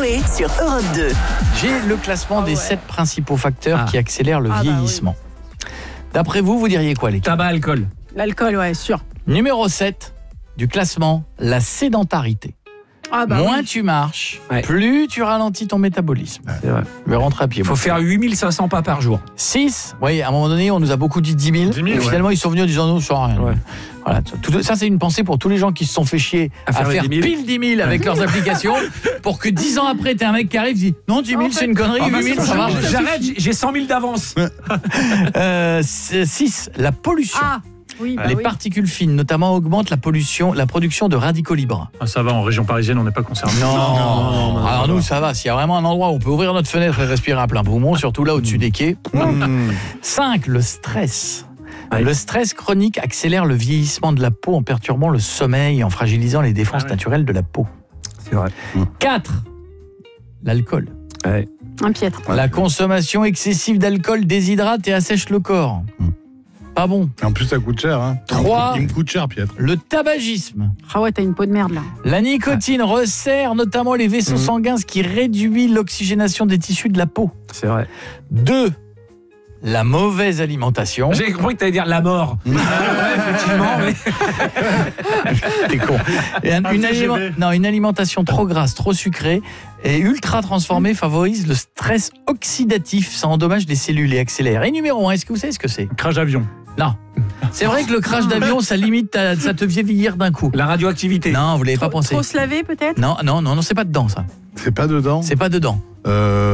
Coé sur Europe 2. J'ai le classement des 7 principaux facteurs qui accélèrent le vieillissement. D'après vous, vous diriez quoi, les gars? Tabac, alcool. L'alcool, ouais, sûr. Numéro 7 du classement, la sédentarité. Moins tu marches, plus tu ralentis ton métabolisme. C'est vrai. Je vais rentrer à pied. Il faut faire 8500 pas par jour. 6, oui, à un moment donné, on nous a beaucoup dit 10 000. 10 000, et finalement, ils sont venus en disant non, ça sert à rien. Ouais. Voilà, ça, c'est une pensée pour tous les gens qui se sont fait chier à faire les 10 000. pile 10 000 avec leurs applications pour que 10 ans après, t'es un mec qui arrive et dit non, 10 000, c'est une connerie, 8 000, ça marche. J'arrête, j'ai 100 000 d'avance. 6, la pollution. Oui, Les particules fines, notamment, augmentent la production de radicaux libres. Ah, ça va, en région parisienne, on n'est pas concerné. Non. Alors nous, ça va. S'il y a vraiment un endroit où on peut ouvrir notre fenêtre et respirer à plein poumon, surtout là au-dessus des quais. 5, le stress. Le stress chronique accélère le vieillissement de la peau en perturbant le sommeil et en fragilisant les défenses naturelles de la peau. C'est vrai. 4, l'alcool. Ouais. Un piètre. La consommation excessive d'alcool déshydrate et assèche le corps. Pas bon. En plus, ça coûte cher. Hein. 3, il me coûte cher, Pietre. le tabagisme. Ah ouais, t'as une peau de merde là. La nicotine resserre notamment les vaisseaux sanguins, ce qui réduit l'oxygénation des tissus de la peau. C'est vrai. 2, la mauvaise alimentation. J'ai compris que t'allais dire la mort. Effectivement. Mais... T'es con. Une alimentation trop grasse, trop sucrée et ultra transformée favorise le stress oxydatif. Ça endommage les cellules et accélère. Et numéro 1, est-ce que vous savez ce que c'est? Crash d'avion. Non. C'est vrai que le crash d'avion, ça limite, ça te fait vieillir d'un coup. La radioactivité. Non, vous l'avez pas pensé. Trop se laver peut-être? Non, c'est pas dedans ça. C'est pas dedans. C'est pas dedans.